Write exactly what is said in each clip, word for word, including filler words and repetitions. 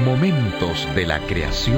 Momentos de la creación.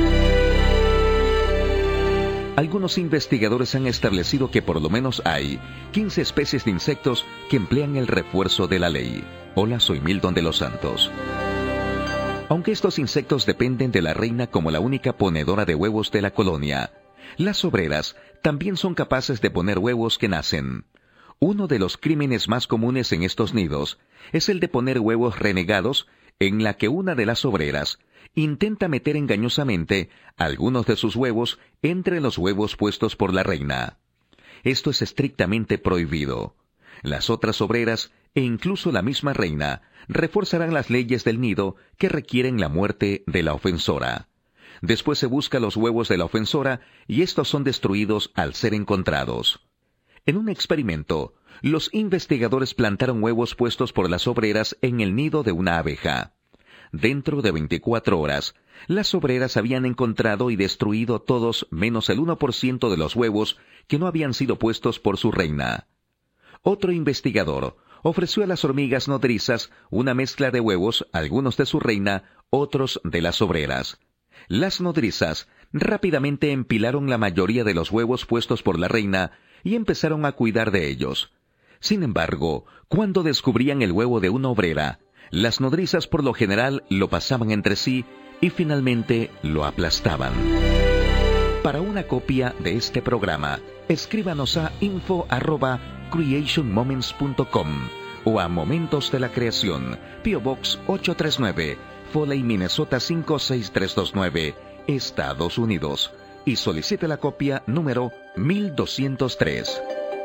Algunos investigadores han establecido que por lo menos hay quince especies de insectos que emplean el refuerzo de la ley. Hola, soy Milton de los Santos. Aunque estos insectos dependen de la reina como la única ponedora de huevos de la colonia, las obreras también son capaces de poner huevos que nacen. Uno de los crímenes más comunes en estos nidos es el de poner huevos renegados, en la que una de las obreras intenta meter engañosamente algunos de sus huevos entre los huevos puestos por la reina. Esto es estrictamente prohibido. Las otras obreras, e incluso la misma reina, reforzarán las leyes del nido que requieren la muerte de la ofensora. Después se busca los huevos de la ofensora y estos son destruidos al ser encontrados. En un experimento, los investigadores plantaron huevos puestos por las obreras en el nido de una abeja. Dentro de veinticuatro horas, las obreras habían encontrado y destruido todos menos el uno por ciento de los huevos que no habían sido puestos por su reina. Otro investigador ofreció a las hormigas nodrizas una mezcla de huevos, algunos de su reina, otros de las obreras. Las nodrizas rápidamente empilaron la mayoría de los huevos puestos por la reina y empezaron a cuidar de ellos. Sin embargo, cuando descubrían el huevo de una obrera, las nodrizas por lo general lo pasaban entre sí y finalmente lo aplastaban. Para una copia de este programa, escríbanos a info arroba creation moments punto com o a Momentos de la Creación, P O Box ocho tres nueve, Foley, Minnesota cinco seis tres dos nueve, Estados Unidos, y solicite la copia número mil doscientos tres.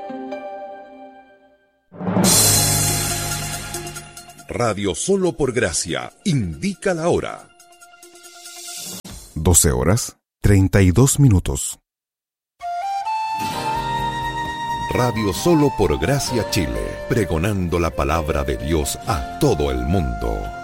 Radio Solo por Gracia indica la hora. doce horas, treinta y dos minutos. Radio Solo por Gracia Chile, pregonando la palabra de Dios a todo el mundo.